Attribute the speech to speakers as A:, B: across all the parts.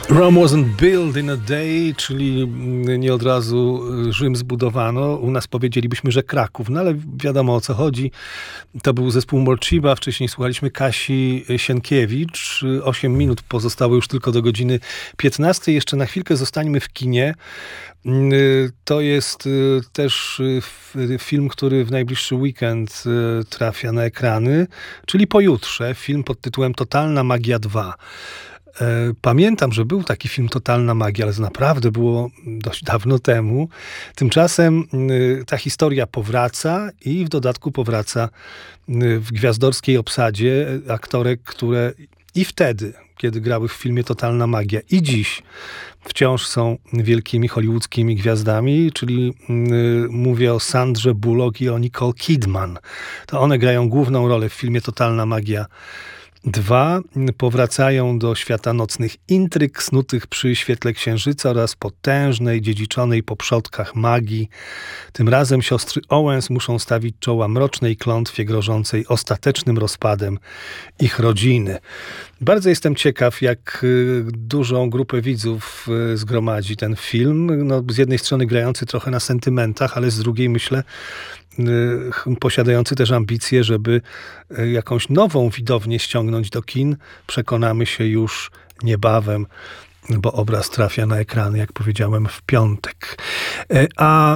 A: Rome wasn't built in a day, czyli nie od razu Rzym zbudowano. U nas powiedzielibyśmy, że Kraków, no ale wiadomo o co chodzi. To był zespół Morciba, wcześniej słuchaliśmy Kasi Sienkiewicz. 8 minut pozostało już tylko do godziny 15. Jeszcze na chwilkę zostańmy w kinie. To jest też film, który w najbliższy weekend trafia na ekrany, czyli pojutrze. Film pod tytułem Totalna Magia 2. Pamiętam, że był taki film Totalna Magia, ale to naprawdę było dość dawno temu. Tymczasem ta historia powraca i w dodatku powraca w gwiazdorskiej obsadzie aktorek, które i wtedy, kiedy grały w filmie Totalna Magia, i dziś wciąż są wielkimi hollywoodzkimi gwiazdami, czyli mówię o Sandrze Bullock i o Nicole Kidman. To one grają główną rolę w filmie Totalna Magia 2. Powracają do świata nocnych intryg snutych przy świetle księżyca oraz potężnej, dziedziczonej po przodkach magii. Tym razem siostry Owens muszą stawić czoła mrocznej klątwie grożącej ostatecznym rozpadem ich rodziny. Bardzo jestem ciekaw, jak dużą grupę widzów zgromadzi ten film. No, z jednej strony grający trochę na sentymentach, ale z drugiej myślę posiadający też ambicje, żeby jakąś nową widownię ściągnąć do kin. Przekonamy się już niebawem, bo obraz trafia na ekrany, jak powiedziałem, w piątek. A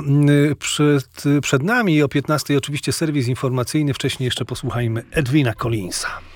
A: przed nami o 15:00 oczywiście serwis informacyjny. Wcześniej jeszcze posłuchajmy Edwina Collinsa.